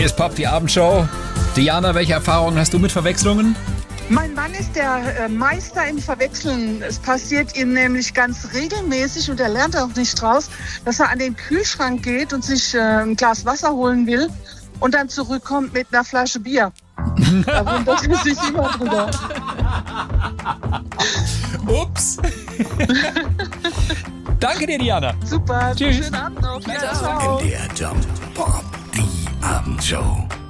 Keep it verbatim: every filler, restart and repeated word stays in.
Hier ist Pop, die Abendshow. Diana, welche Erfahrungen hast du mit Verwechslungen? Mein Mann ist der äh, Meister im Verwechseln. Es passiert ihm nämlich ganz regelmäßig und er lernt auch nicht draus, dass er an den Kühlschrank geht und sich äh, ein Glas Wasser holen will und dann zurückkommt mit einer Flasche Bier. Da wundert er sich immer drüber. Ups. Danke dir, Diana. Super. Tschüss. Schönen Abend noch. Ja, ciao. M D R Jump Pop, die Abendshow.